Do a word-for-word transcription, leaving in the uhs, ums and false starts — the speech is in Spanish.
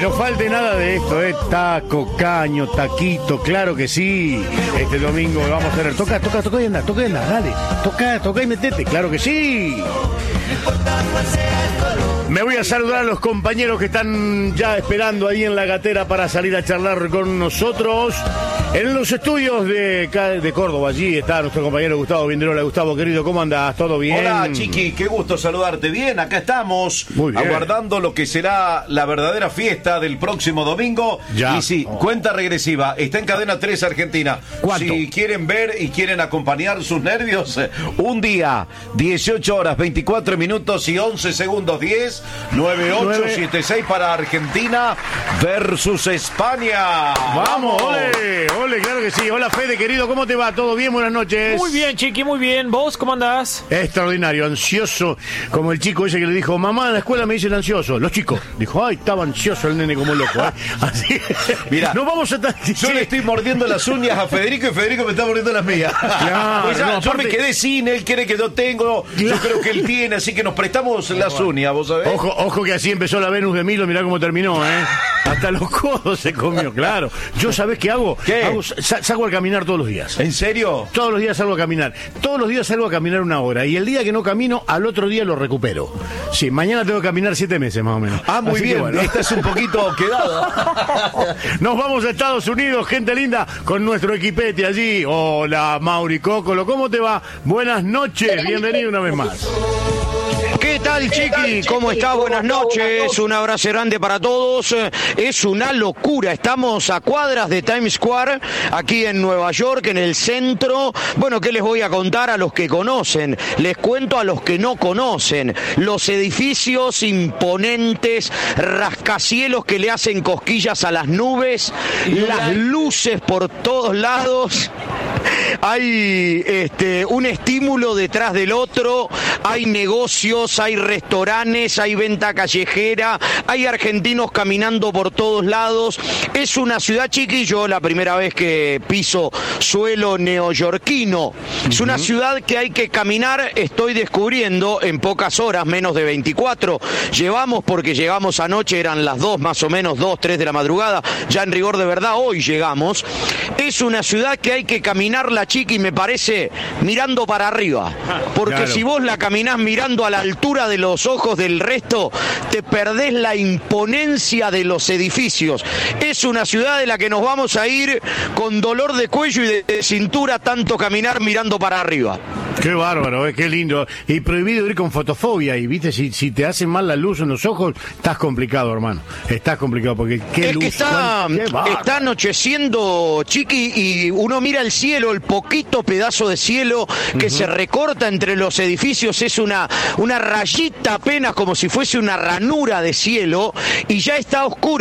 Que no falte nada de esto, ¿eh? Taco, caño, taquito, claro que sí. Este domingo vamos a hacer. Toca, toca, toca y anda, toca y anda, dale. Toca, toca y metete, claro que sí. Me voy a saludar a los compañeros que están ya esperando ahí en la gatera para salir a charlar con nosotros. En los estudios de, de Córdoba, allí está nuestro compañero Gustavo Vinderola. Gustavo, querido, ¿cómo andás? ¿Todo bien? Hola, Chiqui, qué gusto saludarte. Bien, acá estamos, Muy bien. aguardando lo que será la verdadera fiesta del próximo domingo. Ya. Y sí, Oh. cuenta regresiva, está en cadena tres Argentina. ¿Cuánto? Si quieren ver y quieren acompañar sus nervios, un día, dieciocho horas, veinticuatro minutos y once segundos, diez, nueve, ocho, siete, seis para Argentina versus España. ¡Vamos, ole! Ole, claro que sí. Hola, Fede, querido, ¿cómo te va? ¿Todo bien? Buenas noches. Muy bien, Chiqui, muy bien. ¿Vos cómo andás? Extraordinario, ansioso, como el chico ese que le dijo, mamá, en la escuela me dicen ansioso. Los chicos. Dijo, ay, estaba ansioso el nene como loco, ¿eh? Así Mira, no vamos a estar... Yo le estoy mordiendo las uñas a Federico y Federico me está mordiendo las mías. Claro, Pues ya, no, yo aparte- me quedé sin, él quiere que yo tengo, yo Claro. creo que él tiene, así que nos prestamos las uñas, ¿vos sabés? Ojo, ojo que así empezó la Venus de Milo, mirá cómo terminó, ¿eh? Hasta los codos se comió, claro. Yo, ¿sabés qué hago? ¿Qué? Hago, sa- salgo a caminar todos los días. ¿En serio? Todos los días salgo a caminar. Todos los días salgo a caminar una hora. Y el día que no camino, al otro día lo recupero. Sí, mañana tengo que caminar siete meses más o menos. Ah, muy Así que bien, bueno. esta es un poquito quedada. Nos vamos a Estados Unidos, gente linda, con nuestro equipete allí. Hola, Mauri Cócolo, ¿cómo te va? Buenas noches, bienvenido una vez más. ¿Qué tal, Chiqui? ¿Cómo estás? Buenas noches. Un abrazo grande para todos. Es una locura. Estamos a cuadras de Times Square, aquí en Nueva York, en el centro. Bueno, ¿qué les voy a contar a los que conocen? Les cuento a los que no conocen. Los edificios imponentes, rascacielos que le hacen cosquillas a las nubes, las luces por todos lados. Hay este, un estímulo detrás del otro, hay negocios, hay restaurantes, hay venta callejera, hay argentinos caminando por todos lados. Es una ciudad, Chiqui, yo la primera vez que piso suelo neoyorquino. Es una ciudad que hay que caminar, estoy descubriendo en pocas horas, menos de veinticuatro. Llevamos, porque llegamos anoche, eran las dos más o menos, dos, tres de la madrugada, ya en rigor de verdad hoy llegamos. Es una ciudad que hay que caminarla, Chiqui, me parece, mirando para arriba. Porque Claro. si vos la caminás mirando a la altura de los ojos del resto, te perdés la imponencia de los edificios. Es una ciudad de la que nos vamos a ir con dolor de cuello y de, de cintura, tanto caminar mirando para arriba. Qué bárbaro, eh, qué lindo. Y prohibido ir con fotofobia. Y viste, si, si te hacen mal la luz en los ojos, estás complicado, hermano. Estás complicado porque qué Es luz. que está, cuán- qué bárbaro. está anocheciendo, Chiqui, y uno mira el cielo, el poquito pedazo de cielo que se recorta entre los edificios, es una, una rayita apenas como si fuese una ranura de cielo, y ya está oscuro.